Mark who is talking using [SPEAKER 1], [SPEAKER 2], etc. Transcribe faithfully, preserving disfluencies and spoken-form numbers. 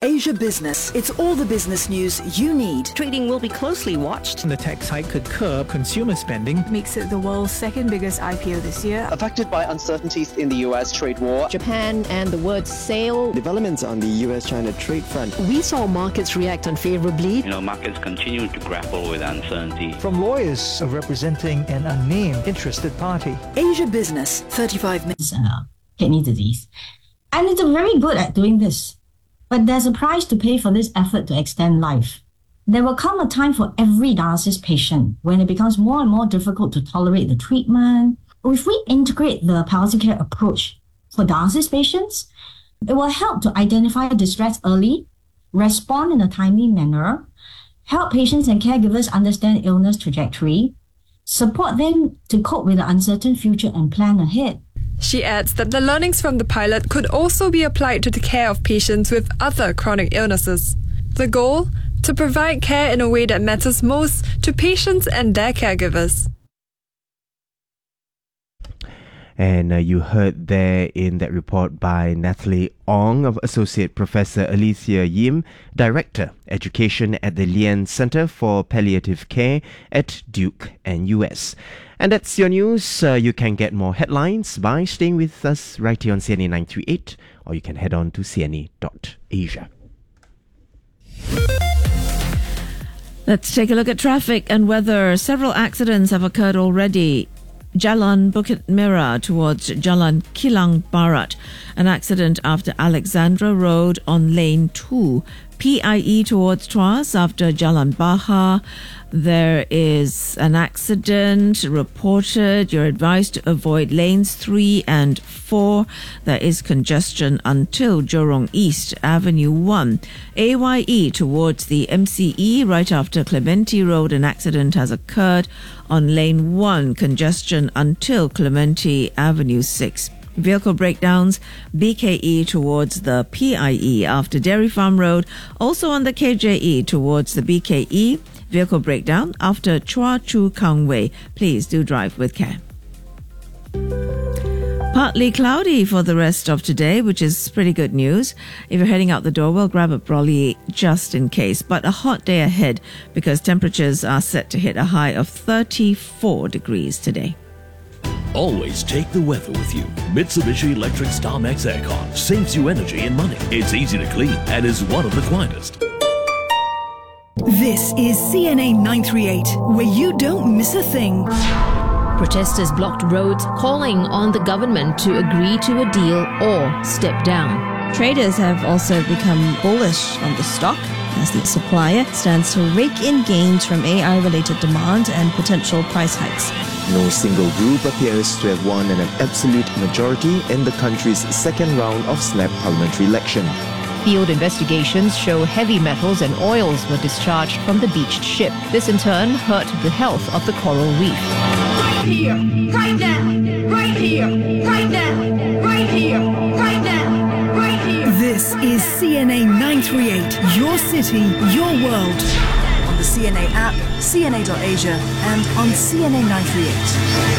[SPEAKER 1] Asia Business. It's all the business news you need.
[SPEAKER 2] Trading will be closely watched.
[SPEAKER 3] The tax hike could curb consumer spending.
[SPEAKER 4] Makes it the world's second biggest I P O this year.
[SPEAKER 5] Affected by uncertainties in the U S trade war.
[SPEAKER 2] Japan and the word sale.
[SPEAKER 6] Developments on the U S China trade front.
[SPEAKER 2] We saw markets react unfavorably.
[SPEAKER 7] You know, markets continue to grapple with uncertainty.
[SPEAKER 8] From lawyers representing an unnamed interested party.
[SPEAKER 1] Asia Business, thirty-five minutes.
[SPEAKER 9] Uh, kidney disease. And it's very good at doing this. But there's a price to pay for this effort to extend life. There will come a time for every dialysis patient when it becomes more and more difficult to tolerate the treatment. If we integrate the palliative care approach for dialysis patients, it will help to identify distress early, respond in a timely manner, help patients and caregivers understand illness trajectory, support them to cope with the uncertain future and plan ahead.
[SPEAKER 10] She adds that the learnings from the pilot could also be applied to the care of patients with other chronic illnesses. The goal? To provide care in a way that matters most to patients and their caregivers.
[SPEAKER 11] And uh, you heard there in that report by Natalie Ong, of Associate Professor Alicia Yim, Director, Education at the Lien Center for Palliative Care at Duke N U S. And that's your news. Uh, you can get more headlines by staying with us right here on C N A nine three eight, or you can head on to c n a dot asia.
[SPEAKER 12] Let's take a look at traffic and weather. Several accidents have occurred already. Jalan Bukit Merah towards Jalan Kilang Barat. An accident after Alexandra Road on lane two. P I E towards Tuas after Jalan Bahar. There is an accident reported. You're advised to avoid lanes three and four. There is congestion until Jurong East Avenue one. A Y E towards the M C E right after Clementi Road. An accident has occurred on lane one. Congestion until Clementi Avenue six. Vehicle breakdowns, B K E towards the P I E after Dairy Farm Road. Also on the K J E towards the B K E. Vehicle breakdown after Chua Chu Kang Way. Please do drive with care. Partly cloudy for the rest of today, which is pretty good news. If you're heading out the door, well, grab a brolly just in case. But a hot day ahead because temperatures are set to hit a high of thirty-four degrees today.
[SPEAKER 13] Always take the weather with you. Mitsubishi Electric StarMax Aircon saves you energy and money. It's easy to clean and is one of the quietest.
[SPEAKER 1] This is C N A nine three eight, where you don't miss a thing.
[SPEAKER 14] Protesters blocked roads, calling on the government to agree to a deal or step down.
[SPEAKER 15] Traders have also become bullish on the stock as the supplier stands to rake in gains from A I-related demand and potential price hikes.
[SPEAKER 6] No single group appears to have won an absolute majority in the country's second round of snap parliamentary election.
[SPEAKER 14] Field investigations show heavy metals and oils were discharged from the beached ship. This in turn hurt the health of the coral reef.
[SPEAKER 16] Right here, right now, right here, right now, right here, right now, right here.
[SPEAKER 1] This is C N A nine three eight, your city, your world. On the C N A app, C N A dot asia, and on C N A nine three eight.